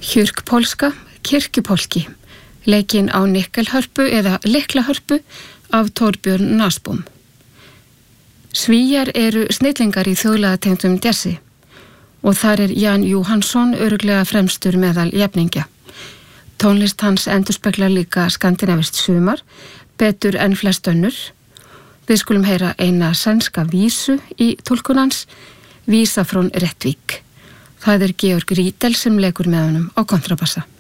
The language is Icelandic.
Hjörkpolska, kirkjupolki, leikinn á nikkelhörpu eða lyklahörpu af Torbjörn Nasbom. Svíjar eru snillingar í þjóðlagatengdum djassi og þar er Jan Johansson örugglega fremstur meðal jafningja. Tónlist hans endurspeglar líka skandinavist sumar, betur en flest önnur. Við skulum heyra eina sænska vísu í túlkunans, Vísa frá Rättvik. Það er Georg Riedel sem leikur með honum á kontrabassa.